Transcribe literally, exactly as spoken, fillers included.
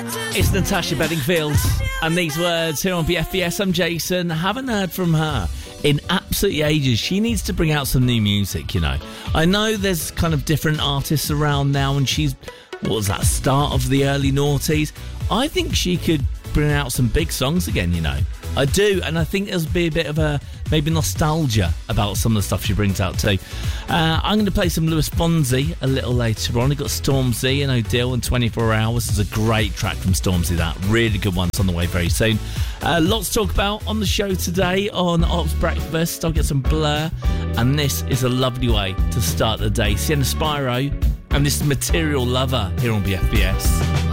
It's Natasha Bedingfield and these words here on B F B S. I'm Jason. Haven't heard from her in absolutely ages. She needs to bring out some new music, you know. I know there's kind of different artists around now, and she's, what was that, start of the early noughties? I think she could bring out some big songs again, you know. I do, and I think there'll be a bit of a maybe nostalgia about some of the stuff she brings out too. Uh, I'm going to play some Louis Fonsi a little later on. We've got Stormzy and Odile and twenty-four hours. There's a great track from Stormzy, that really good one. It's on the way very soon. Uh, lots to talk about on the show today on Ops Breakfast. I'll get some Blur, and this is a lovely way to start the day. Sienna Spyro, and this is Material Lover here on B F B S.